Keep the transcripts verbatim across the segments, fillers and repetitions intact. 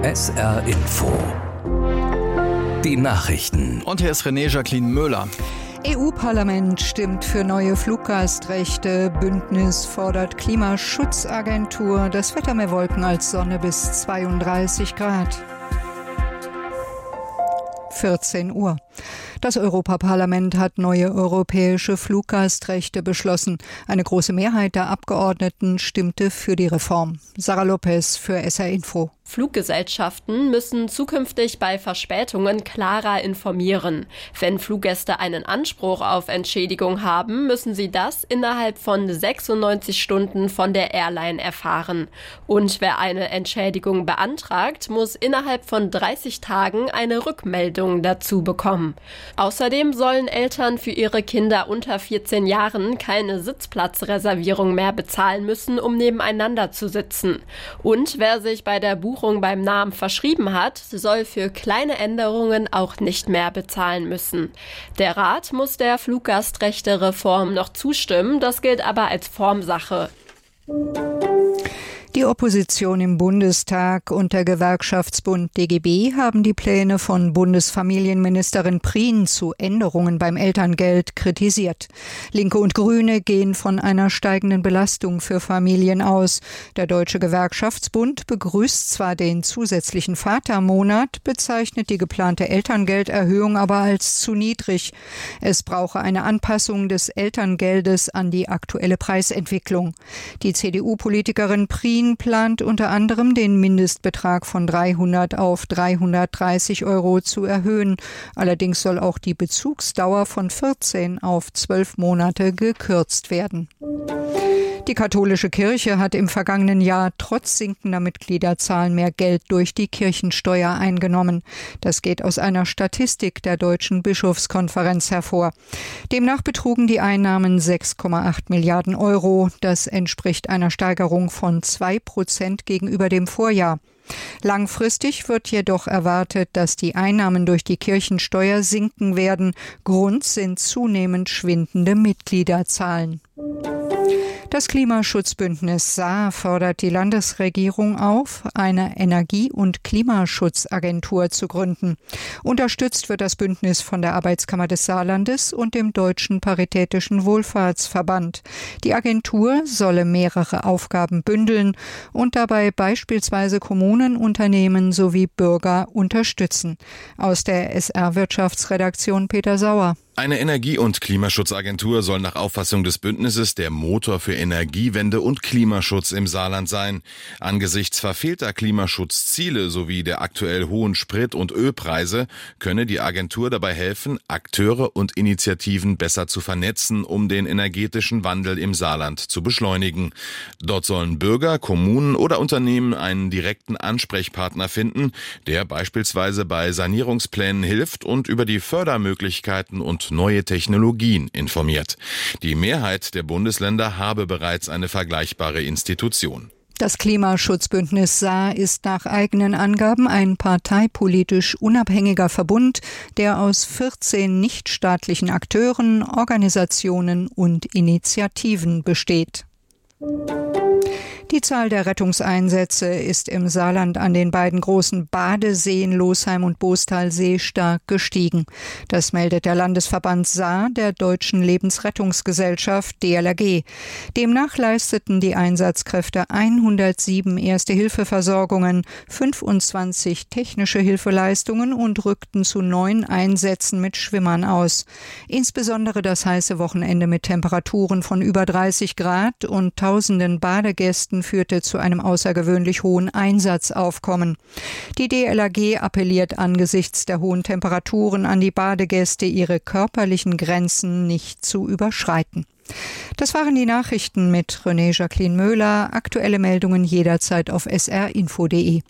S R Info. Die Nachrichten. Und hier ist René Jacqueline Möller. E U-Parlament stimmt für neue Fluggastrechte. Bündnis fordert Klimaschutzagentur. Das Wetter mehr Wolken als Sonne bis zweiunddreißig Grad. vierzehn Uhr. Das Europaparlament hat neue europäische Fluggastrechte beschlossen. Eine große Mehrheit der Abgeordneten stimmte für die Reform. Sarah Lopez für S R Info. Fluggesellschaften müssen zukünftig bei Verspätungen klarer informieren. Wenn Fluggäste einen Anspruch auf Entschädigung haben, müssen sie das innerhalb von sechsundneunzig Stunden von der Airline erfahren. Und wer eine Entschädigung beantragt, muss innerhalb von dreißig Tagen eine Rückmeldung dazu bekommen. Außerdem sollen Eltern für ihre Kinder unter vierzehn Jahren keine Sitzplatzreservierung mehr bezahlen müssen, um nebeneinander zu sitzen. Und wer sich bei der Buchung beim Namen verschrieben hat, soll für kleine Änderungen auch nicht mehr bezahlen müssen. Der Rat muss der Fluggastrechte-Reform noch zustimmen, das gilt aber als Formsache. Die Opposition im Bundestag und der Gewerkschaftsbund D G B haben die Pläne von Bundesfamilienministerin Prien zu Änderungen beim Elterngeld kritisiert. Linke und Grüne gehen von einer steigenden Belastung für Familien aus. Der Deutsche Gewerkschaftsbund begrüßt zwar den zusätzlichen Vatermonat, bezeichnet die geplante Elterngelderhöhung aber als zu niedrig. Es brauche eine Anpassung des Elterngeldes an die aktuelle Preisentwicklung. Die C D U-Politikerin Prien plant unter anderem den Mindestbetrag von dreihundert auf dreihundertdreißig Euro zu erhöhen. Allerdings soll auch die Bezugsdauer von vierzehn auf zwölf Monate gekürzt werden. Die katholische Kirche hat im vergangenen Jahr trotz sinkender Mitgliederzahlen mehr Geld durch die Kirchensteuer eingenommen. Das geht aus einer Statistik der Deutschen Bischofskonferenz hervor. Demnach betrugen die Einnahmen sechs Komma acht Milliarden Euro. Das entspricht einer Steigerung von zwei Prozent gegenüber dem Vorjahr. Langfristig wird jedoch erwartet, dass die Einnahmen durch die Kirchensteuer sinken werden. Grund sind zunehmend schwindende Mitgliederzahlen. Das Klimaschutzbündnis Saar fordert die Landesregierung auf, eine Energie- und Klimaschutzagentur zu gründen. Unterstützt wird das Bündnis von der Arbeitskammer des Saarlandes und dem Deutschen Paritätischen Wohlfahrtsverband. Die Agentur solle mehrere Aufgaben bündeln und dabei beispielsweise Kommunen, Unternehmen sowie Bürger unterstützen. Aus der S R-Wirtschaftsredaktion Peter Sauer. Eine Energie- und Klimaschutzagentur soll nach Auffassung des Bündnisses der Motor für Energiewende und Klimaschutz im Saarland sein. Angesichts verfehlter Klimaschutzziele sowie der aktuell hohen Sprit- und Ölpreise könne die Agentur dabei helfen, Akteure und Initiativen besser zu vernetzen, um den energetischen Wandel im Saarland zu beschleunigen. Dort sollen Bürger, Kommunen oder Unternehmen einen direkten Ansprechpartner finden, der beispielsweise bei Sanierungsplänen hilft und über die Fördermöglichkeiten und neue Technologien informiert. Die Mehrheit der Bundesländer habe bereits eine vergleichbare Institution. Das Klimaschutzbündnis Saar ist nach eigenen Angaben ein parteipolitisch unabhängiger Verbund, der aus vierzehn nichtstaatlichen Akteuren, Organisationen und Initiativen besteht. Die Zahl der Rettungseinsätze ist im Saarland an den beiden großen Badeseen Losheim und Boostalsee stark gestiegen. Das meldet der Landesverband Saar der Deutschen Lebensrettungsgesellschaft D L R G. Demnach leisteten die Einsatzkräfte hundertsieben Erste-Hilfe-Versorgungen, fünfundzwanzig technische Hilfeleistungen und rückten zu neun Einsätzen mit Schwimmern aus. Insbesondere das heiße Wochenende mit Temperaturen von über dreißig Grad und tausenden Badegästen führte zu einem außergewöhnlich hohen Einsatzaufkommen. Die D L R G appelliert angesichts der hohen Temperaturen an die Badegäste, ihre körperlichen Grenzen nicht zu überschreiten. Das waren die Nachrichten mit René Jacqueline Möller. Aktuelle Meldungen jederzeit auf s r info punkt d e.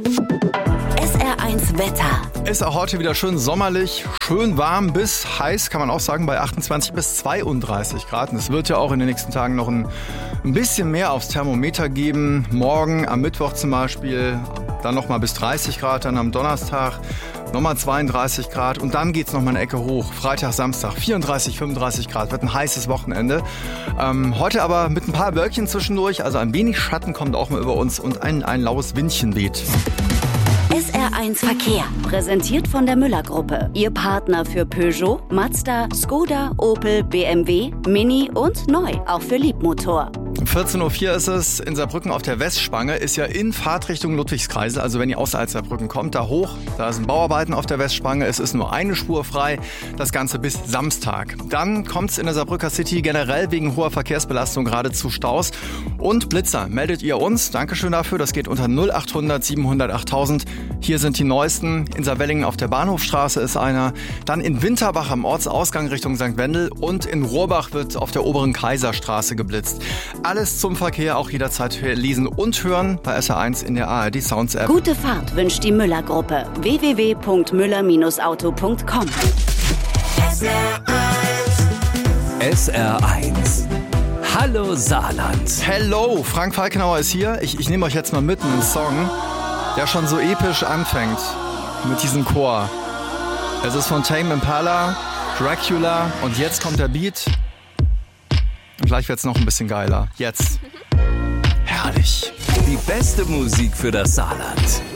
S R eins Wetter. Ist auch heute wieder schön sommerlich, schön warm bis heiß, kann man auch sagen, bei achtundzwanzig bis zweiunddreißig Grad. Und es wird ja auch in den nächsten Tagen noch ein, ein bisschen mehr aufs Thermometer geben. Morgen am Mittwoch zum Beispiel dann nochmal bis dreißig Grad, dann am Donnerstag nochmal zweiunddreißig Grad und dann geht's nochmal eine Ecke hoch. Freitag, Samstag vierunddreißig, fünfunddreißig Grad, wird ein heißes Wochenende. Ähm, heute aber mit ein paar Wölkchen zwischendurch, also ein wenig Schatten kommt auch mal über uns und ein, ein laues Windchen weht. S R eins Verkehr, präsentiert von der Müller-Gruppe. Ihr Partner für Peugeot, Mazda, Skoda, Opel, B M W, Mini und neu, auch für Liebmotor. vierzehn Uhr vier ist es in Saarbrücken auf der Westspange, ist ja in Fahrtrichtung Ludwigskreisel, also wenn ihr außerhalb Saarbrücken kommt, da hoch, da sind Bauarbeiten auf der Westspange, es ist nur eine Spur frei, das Ganze bis Samstag. Dann kommt es in der Saarbrücker City generell wegen hoher Verkehrsbelastung gerade zu Staus und Blitzer. Meldet ihr uns, Dankeschön dafür, das geht unter null achthundert siebenhundert achttausend. Hier sind die neuesten, in Saarwellingen auf der Bahnhofstraße ist einer, dann in Winterbach am Ortsausgang Richtung Sankt Wendel und in Rohrbach wird auf der oberen Kaiserstraße geblitzt. Alles zum Verkehr auch jederzeit lesen und hören bei S R eins in der A R D Sounds App. Gute Fahrt wünscht die Müller-Gruppe. w w w punkt müller auto punkt com. S R eins. Hallo Saarland. Hello, Frank Falkenauer ist hier. Ich, ich nehme euch jetzt mal mit in einen Song, der schon so episch anfängt mit diesem Chor. Es ist von Tame Impala, Dracula und jetzt kommt der Beat. Und gleich wird's noch ein bisschen geiler. Jetzt. Herrlich. Die beste Musik für das Saarland.